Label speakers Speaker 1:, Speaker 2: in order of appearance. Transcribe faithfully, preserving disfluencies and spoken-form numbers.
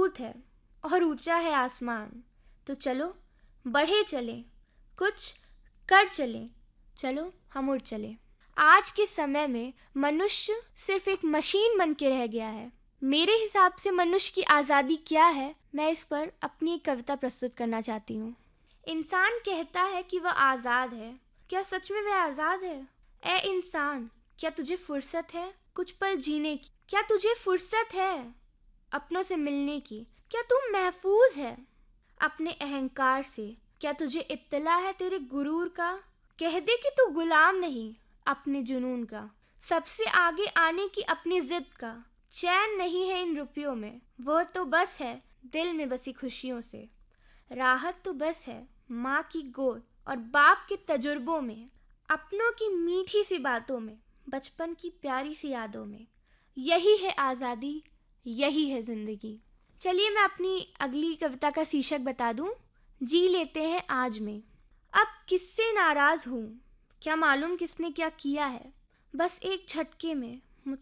Speaker 1: मजबूत है और ऊंचा है आसमान। तो चलो बढ़े चले, कुछ कर चले, चलो हम उड़ चले। आज के समय में मनुष्य सिर्फ एक मशीन बन के रह गया है। मेरे हिसाब से मनुष्य की आज़ादी क्या है, मैं इस पर अपनी एक कविता प्रस्तुत करना चाहती हूँ। इंसान कहता है कि वह आज़ाद है, क्या सच में वह आज़ाद है? ए इंसान, क्या तुझे फुर्सत है कुछ पल जीने की? क्या तुझे फुर्सत है अपनों से मिलने की? क्या तू महफूज है अपने अहंकार से? क्या तुझे इत्तला है तेरे गुरूर का? कह दे कि तू गुलाम नहीं अपने जुनून का। सबसे आगे आने की अपनी जिद का। चैन नहीं है इन रुपयों में, वह तो बस है दिल में बसी खुशियों से। राहत तो बस है माँ की गोद और बाप के तजुर्बों में, अपनों की मीठी सी बातों में, बचपन की प्यारी सी यादों में। यही है आज़ादी, यही है जिंदगी। चलिए मैं अपनी अगली कविता का शीर्षक बता दूं, जी लेते हैं आज में। अब किससे नाराज हूँ, क्या मालूम किसने क्या किया है, बस एक झटके में